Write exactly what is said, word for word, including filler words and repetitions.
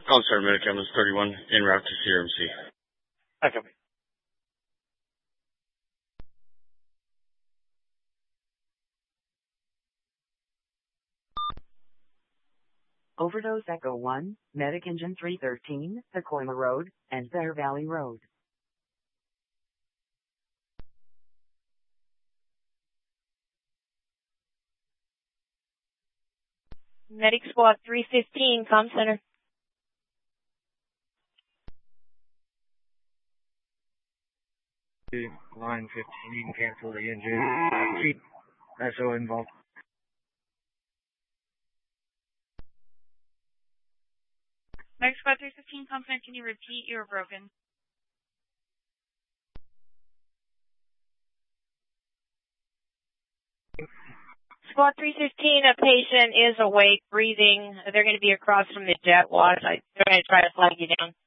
Oh, sorry, Medic Ambulance thirty-one, en route to C R M C. Okay. Overdose Echo one, Medic Engine three thirteen, Pacoima Road, and Bear Valley Road. Medic Squad three fifteen, comm center. Line fifteen, cancel the engine. Keep S O involved. Medic Squad three fifteen, comm center, can you repeat? You were broken. Squad three fifteen, a patient is awake, breathing. They're going to be across from the jet wash. I, they're going to try to flag you down.